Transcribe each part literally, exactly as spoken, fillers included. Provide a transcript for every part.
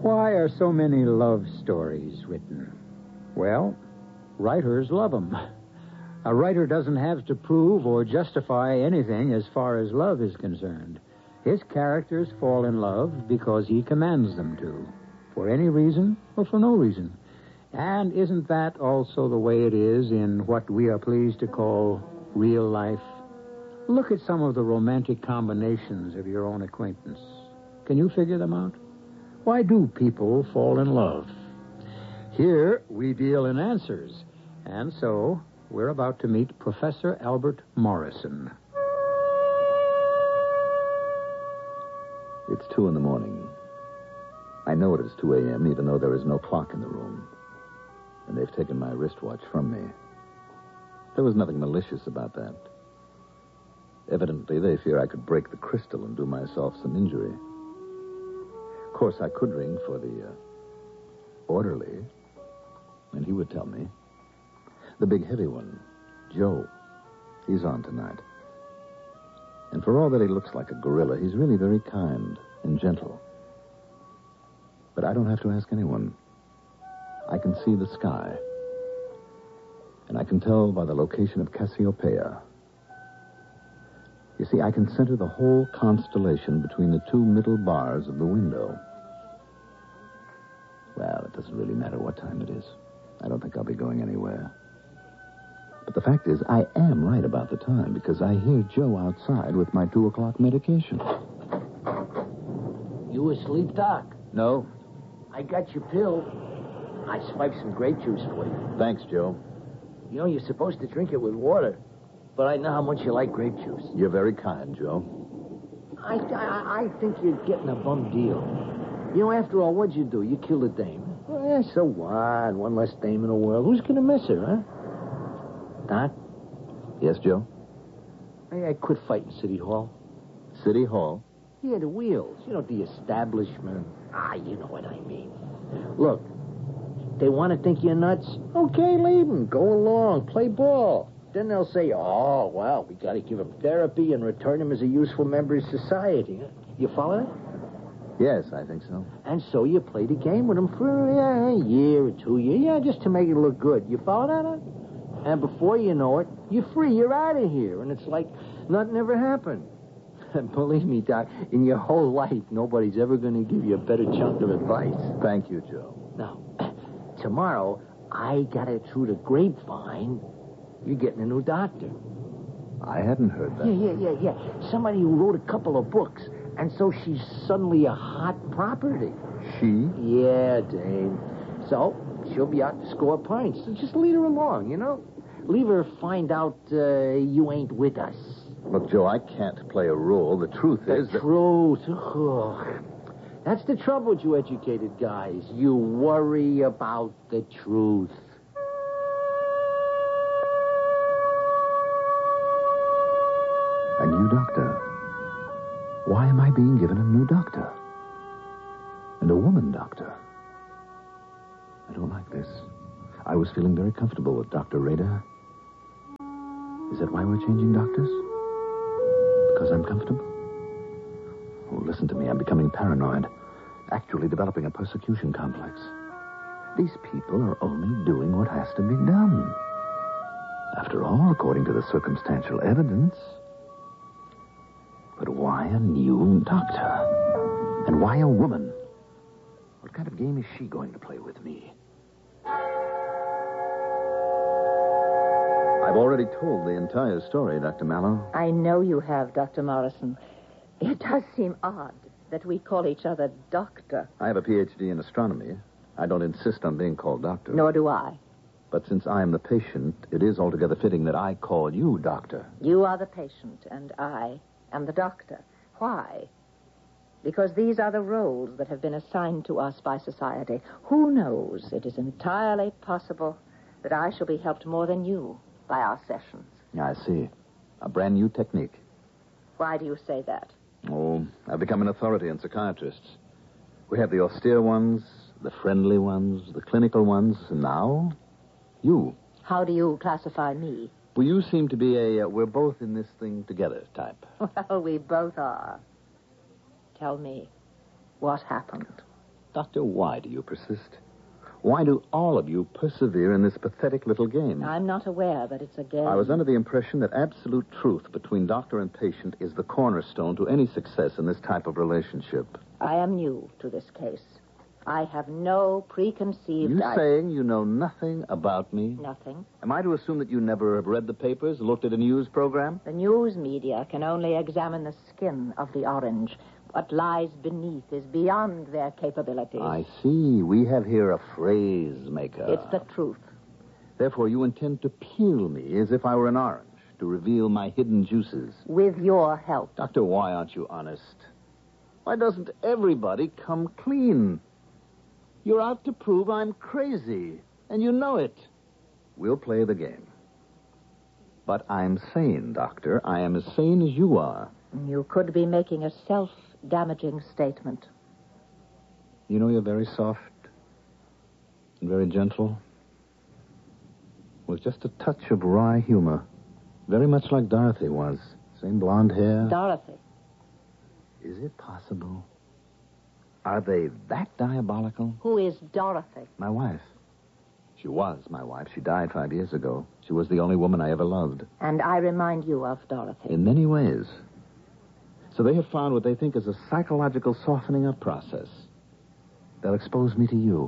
Why are so many love stories written? Well, writers love them. A writer doesn't have to prove or justify anything as far as love is concerned. His characters fall in love because he commands them to, for any reason or for no reason. And isn't that also the way it is in what we are pleased to call real life? Look at some of the romantic combinations of your own acquaintance. Can you figure them out? Why do people fall in love? Here, we deal in answers. And so, we're about to meet Professor Albert Morrison. It's two in the morning. I know it is two a.m., even though there is no clock in the room. And they've taken my wristwatch from me. There was nothing malicious about that. Evidently, they fear I could break the crystal and do myself some injury. Of course, I could ring for the uh, orderly, and he would tell me. The big heavy one, Joe, he's on tonight. And for all that he looks like a gorilla, he's really very kind and gentle. But I don't have to ask anyone. I can see the sky. And I can tell by the location of Cassiopeia. You see, I can center the whole constellation between the two middle bars of the window. Well, it doesn't really matter what time it is. I don't think I'll be going anywhere. But the fact is, I am right about the time, because I hear Joe outside with my two o'clock medication. You asleep, Doc? No. I got your pill. I swiped some grape juice for you. Thanks, Joe. You know, you're supposed to drink it with water, but I know how much you like grape juice. You're very kind, Joe. I, I, I think you're getting a bum deal. You know, after all, what'd you do? You killed a dame. Well, yeah, so what? One less dame in the world. Who's going to miss her, huh? Doc? Yes, Joe? I, I quit fighting City Hall. City Hall? Yeah, the wheels. You know, the establishment. Ah, you know what I mean. Look, they want to think you're nuts. Okay, leave them. Go along. Play ball. Then they'll say, oh, well, we got to give him therapy and return him as a useful member of society. You follow that? Yes, I think so. And so you play the game with him for yeah, a year or two years. Yeah, just to make it look good. You follow that? Huh? And before you know it, you're free. You're out of here. And it's like nothing ever happened. And believe me, Doc, in your whole life, nobody's ever going to give you a better chunk of advice. Thank you, Joe. Now, tomorrow, I got it through the grapevine. You're getting a new doctor. I hadn't heard that. Yeah, yeah, yeah, yeah. Somebody who wrote a couple of books, and so she's suddenly a hot property. She? Yeah, Dame. So, she'll be out to score pints. So just lead her along, you know? Leave her find out uh, you ain't with us. Look, Joe, I can't play a role. The truth the is that... truth. Ugh. That's the trouble with you educated guys. You worry about the truth. A new doctor. Why am I being given a new doctor? And a woman doctor? I don't like this. I was feeling very comfortable with Doctor Rader. Is that why we're changing doctors? Because I'm comfortable? Oh, listen to me. I'm becoming paranoid. Actually developing a persecution complex. These people are only doing what has to be done. After all, according to the circumstantial evidence. But why a new doctor? And why a woman? What kind of game is she going to play with me? I've already told the entire story, Doctor Mallow. I know you have, Doctor Morrison. It does seem odd that we call each other doctor. I have a P H D in astronomy. I don't insist on being called doctor. Nor do I. But since I am the patient, it is altogether fitting that I call you doctor. You are the patient, and I am the doctor. Why? Because these are the roles that have been assigned to us by society. Who knows? It is entirely possible that I shall be helped more than you by our sessions. I see. A brand new technique. Why do you say that? Oh, I've become an authority on psychiatrists. We have the austere ones, the friendly ones, the clinical ones, and now, you. How do you classify me? Well, you seem to be a uh, we're both in this thing together type. Well, we both are. Tell me, what happened? Doctor, why do you persist? Why do all of you persevere in this pathetic little game? I'm not aware that it's a game. I was under the impression that absolute truth between doctor and patient is the cornerstone to any success in this type of relationship. I am new to this case. I have no preconceived... You I... saying you know nothing about me? Nothing. Am I to assume that you never have read the papers, looked at a news program? The news media can only examine the skin of the orange. What lies beneath is beyond their capabilities. I see. We have here a phrase maker. It's the truth. Therefore, you intend to peel me as if I were an orange, to reveal my hidden juices. With your help. Doctor, why aren't you honest? Why doesn't everybody come clean? You're out to prove I'm crazy, and you know it. We'll play the game. But I'm sane, Doctor. I am as sane as you are. You could be making a self-damaging statement. You know, you're very soft and very gentle, with just a touch of wry humor. Very much like Dorothy was. Same blonde hair. Dorothy. Is it possible? Are they that diabolical? Who is Dorothy? My wife. She was my wife. She died five years ago. She was the only woman I ever loved. And I remind you of Dorothy. In many ways. So they have found what they think is a psychological softening up process. They'll expose me to you.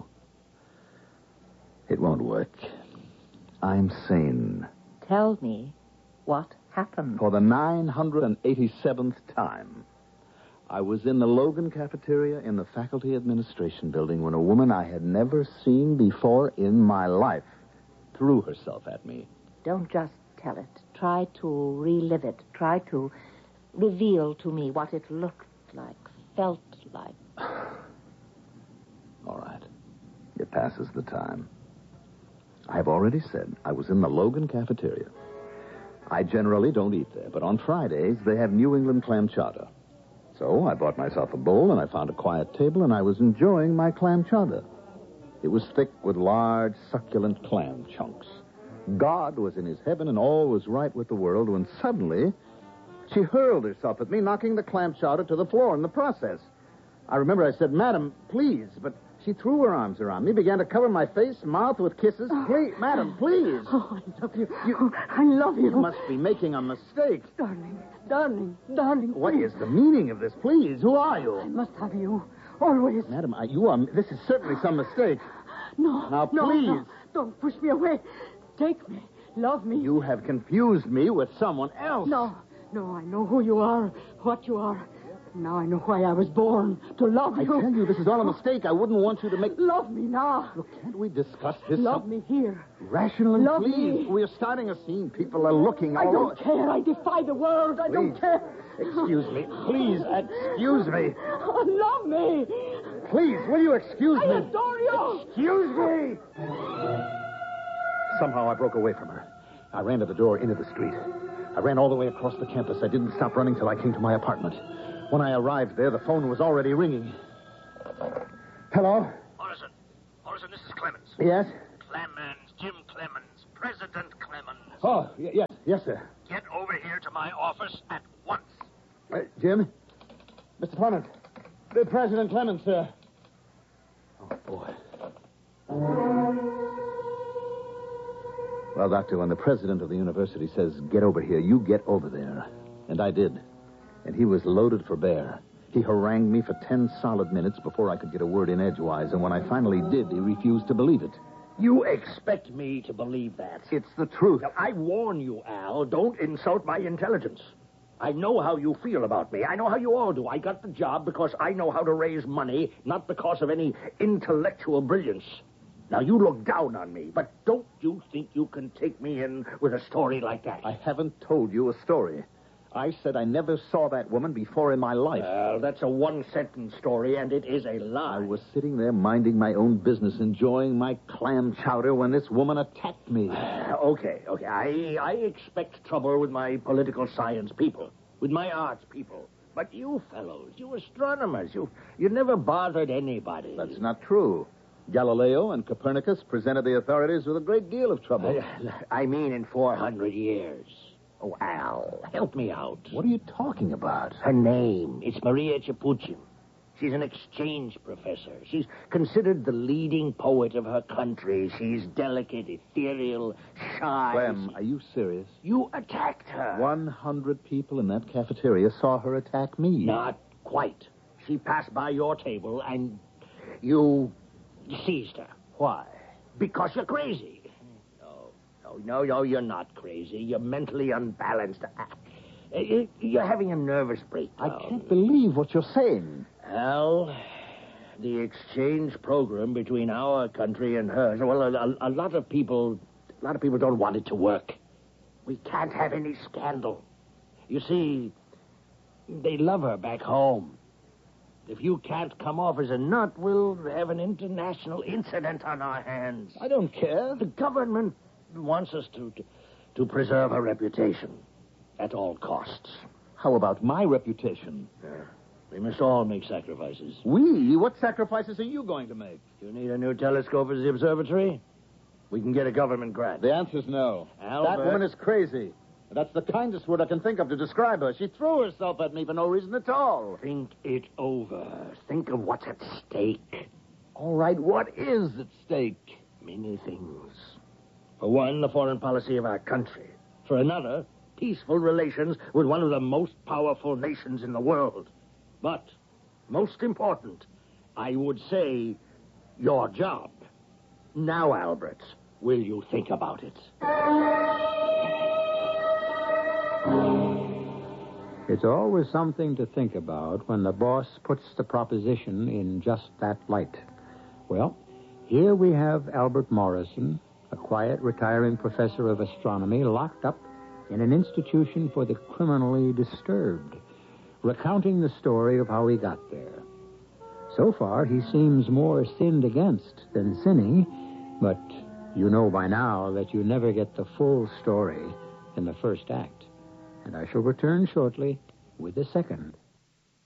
It won't work. I'm sane. Tell me what happened. For the nine hundred eighty-seventh time, I was in the Logan cafeteria in the faculty administration building when a woman I had never seen before in my life threw herself at me. Don't just tell it. Try to relive it. Try to reveal to me what it looked like, felt like. All right. It passes the time. I have already said I was in the Logan cafeteria. I generally don't eat there, but on Fridays they have New England clam chowder. So I bought myself a bowl, and I found a quiet table, and I was enjoying my clam chowder. It was thick with large, succulent clam chunks. God was in his heaven, and all was right with the world, when suddenly she hurled herself at me, knocking the clam chowder to the floor in the process. I remember I said, "Madam, please," but she threw her arms around me, began to cover my face, mouth with kisses. Oh. Please, madam, please. Oh, I love you. you. I love you. You must be making a mistake. Darling, darling, darling. What is the meaning of this? Please, who are I you? must have you. Always. Madam, I, you are... This is certainly some mistake. No. Now, no, please. No. Don't push me away. Take me. Love me. You have confused me with someone else. No. No, I know who you are, what you are. Now I know why I was born, to love I you. tell you, this is all a mistake. I wouldn't want you to make... Love me now. Look, can't we discuss this? Love some... me here. Rationally, Love please. me. We're starting a scene. People are looking I all don't over. care. I defy the world. I don't Please. care. Excuse me. Please, excuse me. Oh, love me. Please, will you excuse I me? adore you. Excuse me. Somehow I broke away from her. I ran to the door into the street. I ran all the way across the campus. I didn't stop running till I came to my apartment. When I arrived there, the phone was already ringing. Hello? Morrison. Morrison, this is Clemens. Yes? Clemens, Jim Clemens, President Clemens. Oh, y- yes, yes, sir. Get over here to my office at once. Uh, Jim? Mister Clemens. The President Clemens, sir. Oh, boy. Well, Doctor, when the president of the university says, get over here, you get over there. And I did. And he was loaded for bear. He harangued me for ten solid minutes before I could get a word in edgewise, and when I finally did, he refused to believe it. You expect me to believe that? It's the truth. Now, I warn you, Al, don't insult my intelligence. I know how you feel about me. I know how you all do. I got the job because I know how to raise money, not because of any intellectual brilliance. Now, you look down on me, but don't you think you can take me in with a story like that? I haven't told you a story. I said I never saw that woman before in my life. Well, that's a one-sentence story, and it is a lie. I was sitting there minding my own business, enjoying my clam chowder when this woman attacked me. Okay, okay. I, I expect trouble with my political science people, with my arts people. But you fellows, you astronomers, you, you never bothered anybody. That's not true. Galileo and Copernicus presented the authorities with a great deal of trouble. I, I mean in four hundred years. Oh, Al, help me out. What are you talking about? Her name, it's Maria Chapuchin. She's an exchange professor. She's considered the leading poet of her country. She's delicate, ethereal, shy. Clem, are you serious? You attacked her. One hundred people in that cafeteria saw her attack me. Not quite. She passed by your table and you seized her. Why? Because you're crazy. No, no, no, no, you're not crazy. You're mentally unbalanced. Uh, You're having a nervous breakdown. I can't believe what you're saying. Al, the exchange program between our country and hers, well, a, a lot of people, a lot of people don't want it to work. We can't have any scandal. You see, they love her back home. If you can't come off as a nut, we'll have an international incident on our hands. I don't care. The government wants us to, to, to preserve her reputation at all costs. How about my reputation? Yeah. We must all make sacrifices. We? What sacrifices are you going to make? You need a new telescope as the observatory? We can get a government grant. The answer's no. Albert. That woman is crazy. That's the kindest word I can think of to describe her. She threw herself at me for no reason at all. Think it over. Think of what's at stake. All right, what is at stake? Many things. For one, the foreign policy of our country. For another, peaceful relations with one of the most powerful nations in the world. But, most important, I would say, your job. Now, Albert, will you think about it? It's always something to think about when the boss puts the proposition in just that light. Well, here we have Albert Morrison, a quiet, retiring professor of astronomy, locked up in an institution for the criminally disturbed, recounting the story of how he got there. So far, he seems more sinned against than sinning, but you know by now that you never get the full story in the first act. And I shall return shortly with the second.